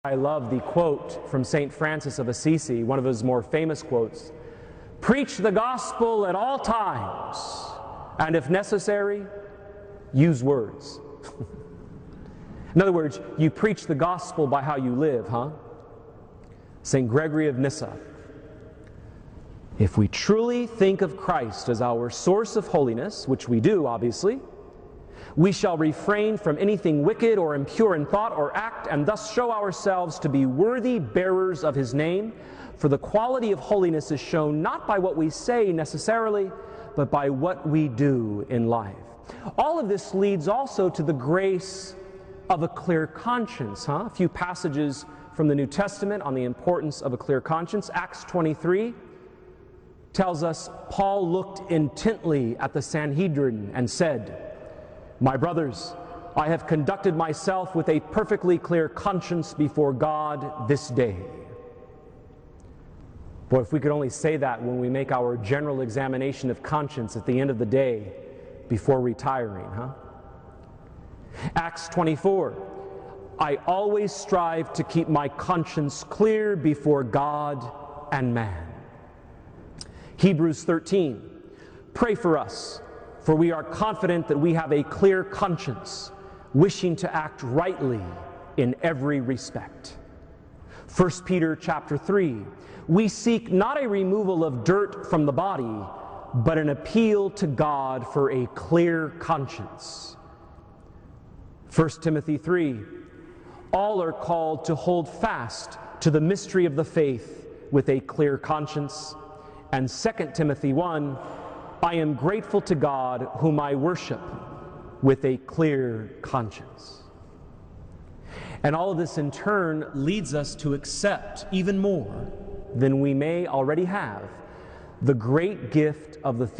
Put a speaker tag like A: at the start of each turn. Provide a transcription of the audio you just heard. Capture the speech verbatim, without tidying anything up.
A: I love the quote from Saint Francis of Assisi, one of his more famous quotes. Preach the gospel at all times, and if necessary, use words. In other words, you preach the gospel by how you live, huh? Saint Gregory of Nyssa. If we truly think of Christ as our source of holiness, which we do, obviously, we shall refrain from anything wicked or impure in thought or act, and thus show ourselves to be worthy bearers of His name. For the quality of holiness is shown not by what we say necessarily, but by what we do in life. All of this leads also to the grace of a clear conscience, huh? A few passages from the New Testament on the importance of a clear conscience. Acts twenty-three tells us Paul looked intently at the Sanhedrin and said, "My brothers, I have conducted myself with a perfectly clear conscience before God this day." Boy, if we could only say that when we make our general examination of conscience at the end of the day before retiring, huh? Acts twenty-four, "I always strive to keep my conscience clear before God and man." Hebrews thirteen, "Pray for us, for we are confident that we have a clear conscience, wishing to act rightly in every respect." First Peter chapter three, "We seek not a removal of dirt from the body, but an appeal to God for a clear conscience." First Timothy three, "All are called to hold fast to the mystery of the faith with a clear conscience." And Second Timothy one, "I am grateful to God whom I worship with a clear conscience." And all of this in turn leads us to accept even more than we may already have the great gift of the